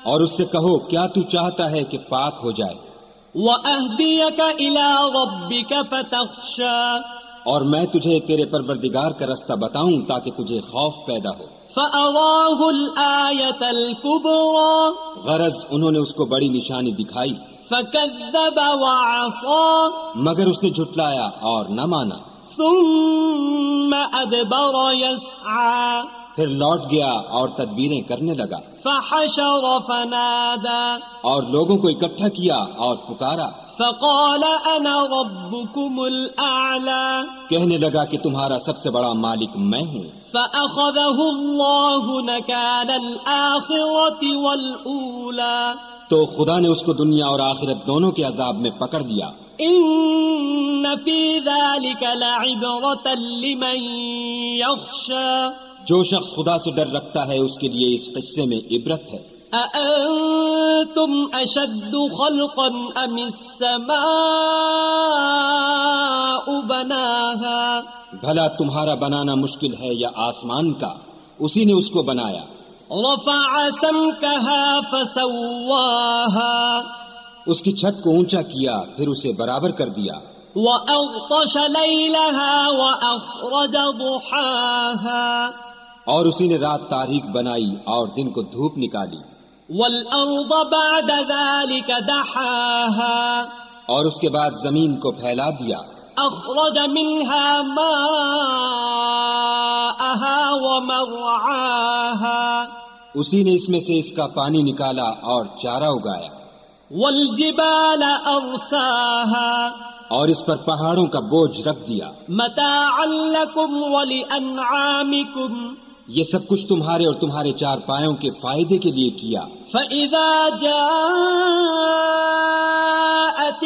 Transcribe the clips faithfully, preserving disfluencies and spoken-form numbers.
اور اس سے کہو کیا تو چاہتا ہے کہ پاک ہو جائے؟ وَأَهْدِيَكَ إِلَىٰ رَبِّكَ فَتَخْشَىٰ اور میں تجھے تیرے پروردگار کا رستہ بتاؤں تاکہ تجھے خوف پیدا ہو۔ فَأَرَاهُ الْآيَةَ الْكُبْرَىٰ غرض انہوں نے اس کو بڑی نشانی دکھائی، فَكَذَّبَ وَعَصَىٰ مگر اس نے جھٹلایا اور نہ مانا۔ ثُمَّ أَدْبَرَ يَسْعَىٰ پھر لوٹ گیا اور تدبیریں کرنے لگا۔ فَحَشَرَ فَنَادَىٰ اور لوگوں کو اکٹھا کیا اور پکارا، فَقَالَ أَنَا رَبُّكُمُ الْأَعْلَىٰ کہنے لگا کہ تمہارا سب سے بڑا مالک میں ہوں۔ فَأَخَذَهُ اللَّهُ نَكَالَ الْآخِرَةِ وَالْأُولَىٰ تو خدا نے اس کو دنیا اور آخرت دونوں کے عذاب میں پکڑ لیا۔ إِنَّ فِي ذَلِكَ لَعِبْرَةً لِمَن يَخْشَىٰ جو شخص خدا سے ڈر رکھتا ہے اس کے لیے اس قصے میں عبرت ہے۔ أَأَنتُمْ أَشَدُّ خَلْقًا أَمِ السَّمَاءُ بَنَاهَا بھلا تمہارا بنانا مشکل ہے یا آسمان کا؟ اسی نے اس کو بنایا۔ رَفَعَ سَمْكَهَا فَسَوَّاهَا اس کی چھت کو اونچا کیا پھر اسے برابر کر دیا۔ وَأَغْطَشَ لَيْلَهَا وَأَخْرَجَ ضُحَاهَا اور اسی نے رات تاریک بنائی اور دن کو دھوپ نکالی۔ وَالْأَرْضَ بَعْدَ ذَلِكَ دَحَاهَا اور اس کے بعد زمین کو پھیلا دیا۔ أَخْرَجَ مِنْهَا مَاءَهَا وَمَرْعَاهَا اسی نے اس میں سے اس کا پانی نکالا اور چارہ اگایا۔ وَالْجِبَالَ أَرْسَاهَا اور اس پر پہاڑوں کا بوجھ رکھ دیا۔ مَتَاعًا لَكُمْ وَلِأَنْعَامِكُمْ یہ سب کچھ تمہارے اور تمہارے چار پایوں کے فائدے کے لیے کیا۔ فَإِذَا جَاءَتِ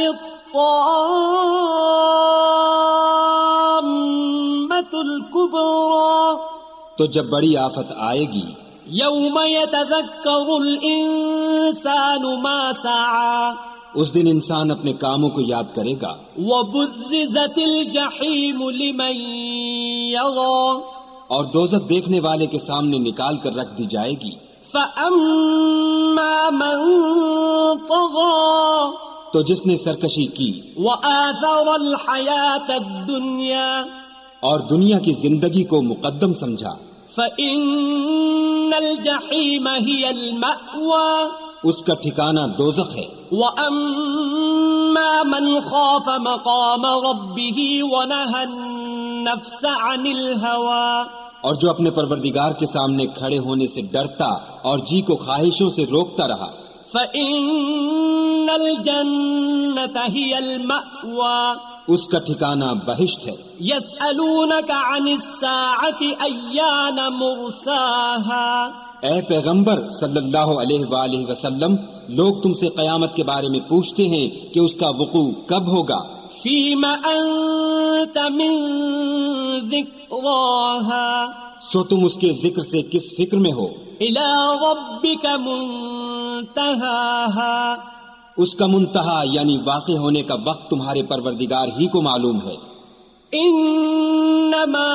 الطَّامَّةُ الْكُبْرَىٰ تو جب بڑی آفت آئے گی، يَوْمَ يَتَذَكَّرُ الْإِنسَانُ مَا سَعَىٰ اس دن انسان اپنے کاموں کو یاد کرے گا۔ وَبُرِّزَتِ الْجَحِيمُ لِمَن يَرَىٰ اور دوزخ دیکھنے والے کے سامنے نکال کر رکھ دی جائے گی۔ فَأَمَّا مَن طَغَىٰ تو جس نے سرکشی کی وَآثَرَ الْحَيَاةَ الدُّنْيَا اور دنیا کی زندگی کو مقدم سمجھا، فَإِنَّ الْجَحِيمَ هِيَ الْمَأْوَىٰ اس کا ٹھکانہ دوزخ ہے۔ وَأَمَّا مَنْ خَافَ مَقَامَ رَبِّهِ وَنَهَى النَّفْسَ عَنِ الْهَوَىٰ اور جو اپنے پروردگار کے سامنے کھڑے ہونے سے ڈرتا اور جی کو خواہشوں سے روکتا رہا، فَإِنَّ الْجَنَّةَ هِيَ الْمَأْوَىٰ اس کا ٹھکانہ بہشت ہے۔ يَسْأَلُونَكَ عَنِ السَّاعَةِ أَيَّانَ مُرْسَاهَا اے پیغمبر صلی اللہ علیہ وآلہ وسلم، لوگ تم سے قیامت کے بارے میں پوچھتے ہیں کہ اس کا وقوع کب ہوگا۔ فِيمَ أَنتَ مِن ذِكْرَاهَا سو تم اس کے ذکر سے کس فکر میں ہو؟ إِلَىٰ رَبِّكَ مُنتَهَاهَا اس کا منتہا یعنی واقع ہونے کا وقت تمہارے پروردگار ہی کو معلوم ہے۔ إِنَّمَا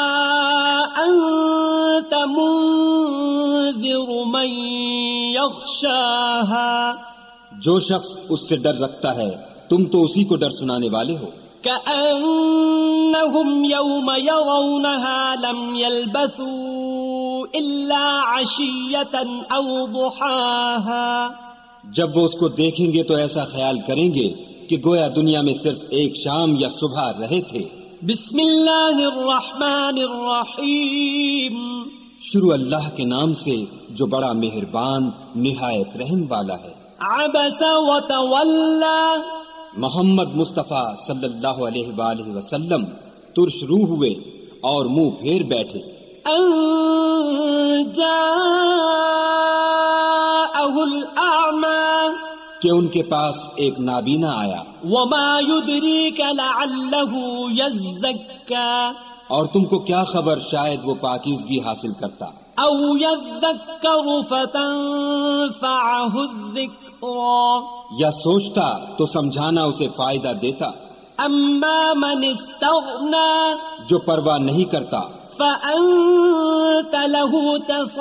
أَنتَ مُنذِرُ مَن يَخْشَاهَا جو شخص اس سے ڈر رکھتا ہے تم تو اسی کو ڈر سنانے والے ہو۔ كَأَنَّهُمْ يَوْمَ يَرَوْنَهَا لَمْ يَلْبَثُوا إِلَّا عَشِيَّةً أَوْ ضُحَاهَا جب وہ اس کو دیکھیں گے تو ایسا خیال کریں گے کہ گویا دنیا میں صرف ایک شام یا صبح رہے تھے۔ بسم اللہ الرحمن الرحیم شروع اللہ کے نام سے جو بڑا مہربان نہایت رحم والا ہے۔ عبس وتولى محمد مصطفیٰ صلی اللہ علیہ وآلہ وسلم ترش روح ہوئے اور منہ پھیر بیٹھے۔ ان جاءه الأعمى کہ ان کے پاس ایک نابینا آیا۔ وما يدريك لعله يزكى اور تم کو کیا خبر شاید وہ پاکیزگی حاصل کرتا۔ او يذكر فتنفعه الذكرى یا سوچتا تو سمجھانا اسے فائدہ دیتا۔ اما من استغنى جو پرواہ نہیں کرتا فأنت له تصدى